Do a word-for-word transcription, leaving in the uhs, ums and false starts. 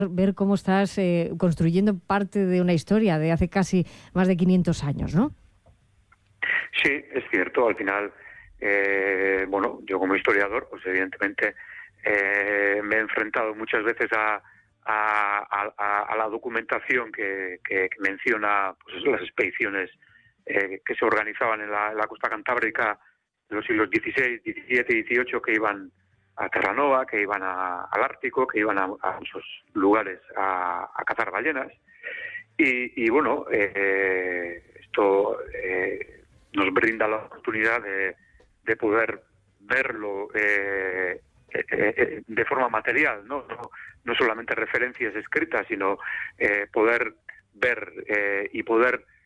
ver cómo estás eh, construyendo parte de una historia de hace casi más de quinientos años, ¿no? Sí, es cierto. Al final, eh, bueno, yo como historiador, pues evidentemente eh, me he enfrentado muchas veces a, a, a, a la documentación que, que, que menciona pues, las expediciones eh, que se organizaban en la, en la costa cantábrica en los siglos dieciséis, diecisiete y dieciocho, que iban a Terranova, que iban a, al Ártico, que iban a, a muchos lugares a, a cazar ballenas. Y, y bueno, eh, esto eh, nos brinda la oportunidad de, de poder verlo eh, eh, eh, de forma material, ¿no? No, no solamente referencias escritas, sino eh, poder ver eh, y poder